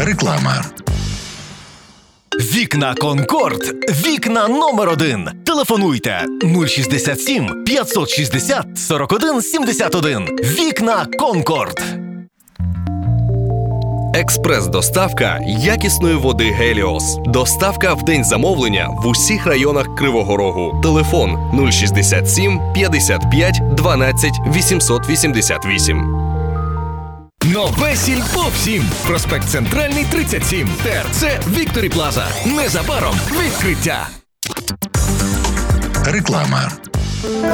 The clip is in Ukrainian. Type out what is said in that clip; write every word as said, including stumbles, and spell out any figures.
Реклама. Вікна Конкорд. Вікна номер один. Телефонуйте нуль шістдесят сім п'ятсот шістдесят сорок один сімдесят один. Вікна Конкорд. Експрес-доставка якісної води Геліос. Доставка в день замовлення в усіх районах Кривого Рогу. Телефон нуль шістдесят сім п'ятдесят п'ять дванадцять вісімсот вісімдесят вісім. Нове сільпо всім. Проспект Центральний, тридцять сім. ТРЦ Вікторі Плаза. Незабаром відкриття. Реклама.